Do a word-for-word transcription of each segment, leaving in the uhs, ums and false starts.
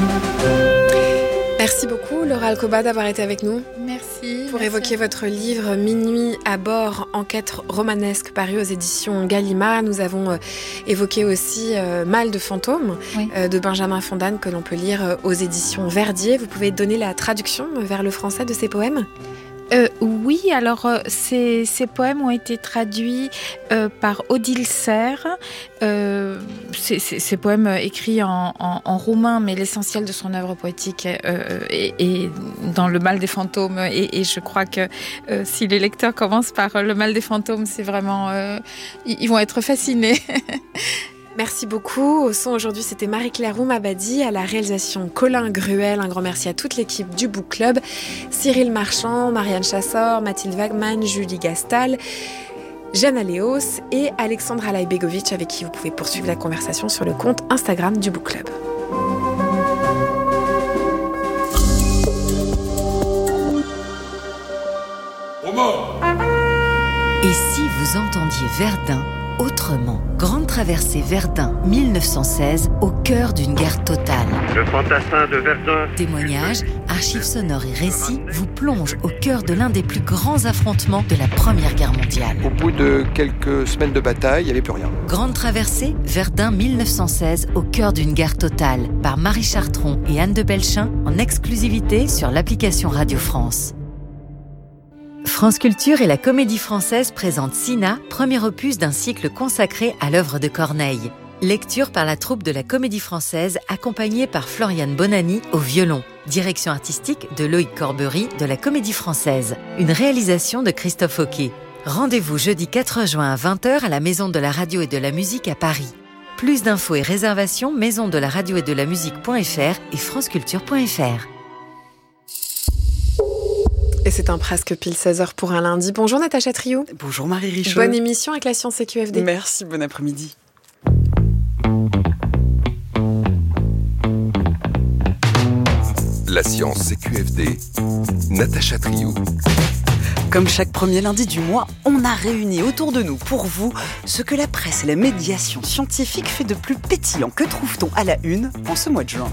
Merci beaucoup Laura Alcoba d'avoir été avec nous. Merci. Pour merci. évoquer votre livre Minuit à bord, enquête romanesque paru aux éditions Gallimard. Nous avons euh, évoqué aussi euh, Mal de fantôme oui. euh, de Benjamin Fondane que l'on peut lire euh, aux éditions Verdier. Vous pouvez donner la traduction vers le français de ces poèmes ? Euh, oui, alors euh, ces, ces poèmes ont été traduits euh, par Odile Serre. Euh, c'est, c'est, ces poèmes écrits en, en, en roumain, mais l'essentiel de son œuvre poétique euh, est, est dans Le Mal des fantômes. Et, et je crois que euh, si les lecteurs commencent par Le Mal des fantômes, c'est vraiment, euh, ils vont être fascinés. Merci beaucoup. Au son aujourd'hui, c'était Marie-Claire Roumabadi, à la réalisation Colin Gruel. Un grand merci à toute l'équipe du Book Club. Cyril Marchand, Marianne Chassor, Mathilde Wagman, Julie Gastal, Jana Léos et Alexandra Lajbegovic, avec qui vous pouvez poursuivre la conversation sur le compte Instagram du Book Club. Et si vous entendiez Verdun autrement? Grande traversée Verdun mille neuf cent seize, au cœur d'une guerre totale. Le fantassin de Verdun. Témoignages, archives sonores et récits vous plongent au cœur de l'un des plus grands affrontements de la Première Guerre mondiale. Au bout de quelques semaines de bataille, il n'y avait plus rien. Grande traversée Verdun mille neuf cent seize, au cœur d'une guerre totale, par Marie Chartron et Anne de Belchin, en exclusivité sur l'application Radio France. France Culture et la Comédie Française présentent Sina, premier opus d'un cycle consacré à l'œuvre de Corneille. Lecture par la troupe de la Comédie Française, accompagnée par Floriane Bonani au violon. Direction artistique de Loïc Corbery de la Comédie Française. Une réalisation de Christophe Hockey. Rendez-vous jeudi quatre juin à vingt heures à la Maison de la Radio et de la Musique à Paris. Plus d'infos et réservations maison de la radio et de la musique.fr et franceculture point f r. Et c'est un presque pile seize heures pour un lundi. Bonjour Natacha Triou. Bonjour Marie Richaud. Bonne émission avec la science C Q F D. Merci, bon après-midi. La science C Q F D, Natacha Triou. Comme chaque premier lundi du mois, on a réuni autour de nous pour vous ce que la presse et la médiation scientifique fait de plus pétillant. Que trouve-t-on à la une en ce mois de juin ?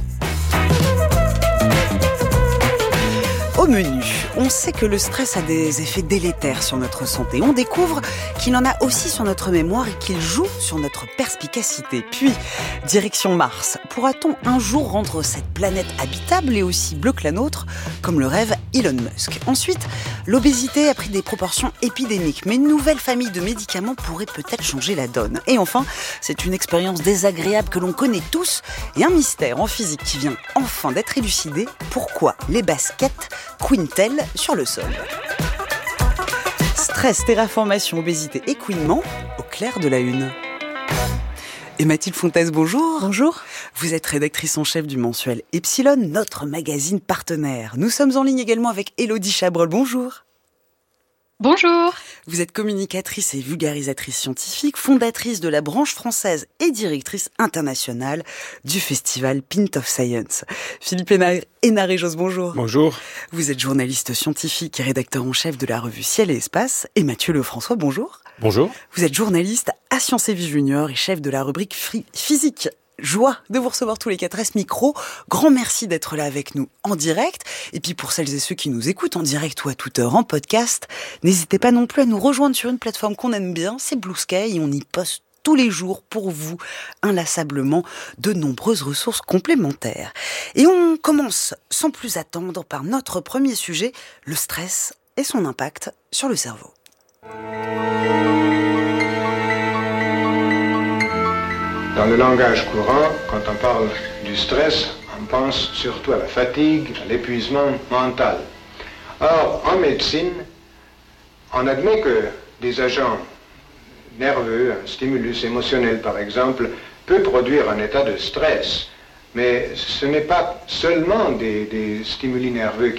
Au menu, on sait que le stress a des effets délétères sur notre santé. On découvre qu'il en a aussi sur notre mémoire et qu'il joue sur notre perspicacité. Puis, direction Mars. Pourra-t-on un jour rendre cette planète habitable et aussi bleue que la nôtre, comme le rêve Elon Musk? Ensuite, l'obésité a pris des proportions épidémiques, mais une nouvelle famille de médicaments pourrait peut-être changer la donne. Et enfin, c'est une expérience désagréable que l'on connaît tous et un mystère en physique qui vient enfin d'être élucidé. Pourquoi les baskets couinent-elles sur le sol? Stress, terraformation, obésité et couinement au clair de la une. Et Mathilde Fontès, bonjour. Bonjour. Vous êtes rédactrice en chef du mensuel Epsilon, notre magazine partenaire. Nous sommes en ligne également avec Élodie Chabrol, bonjour. Bonjour. Vous êtes communicatrice et vulgarisatrice scientifique, fondatrice de la branche française et directrice internationale du festival Pint of Science. Philippe Hénaré-Jos, bonjour. Bonjour. Vous êtes journaliste scientifique et rédacteur en chef de la revue Ciel et Espace. Et Mathieu Lefrançois, bonjour. Bonjour. Vous êtes journaliste à Sciences et Vie Junior et chef de la rubrique Physique. Joie de vous recevoir tous les quatre à ce micro. Grand merci d'être là avec nous en direct. Et puis pour celles et ceux qui nous écoutent en direct ou à toute heure en podcast, n'hésitez pas non plus à nous rejoindre sur une plateforme qu'on aime bien, c'est Blue Sky, et on y poste tous les jours pour vous, inlassablement, de nombreuses ressources complémentaires. Et on commence sans plus attendre par notre premier sujet, le stress et son impact sur le cerveau. Dans le langage courant, quand on parle du stress, on pense surtout à la fatigue, à l'épuisement mental. Or, en médecine, on admet que des agents nerveux, un stimulus émotionnel par exemple, peut produire un état de stress. Mais ce n'est pas seulement des, des stimuli nerveux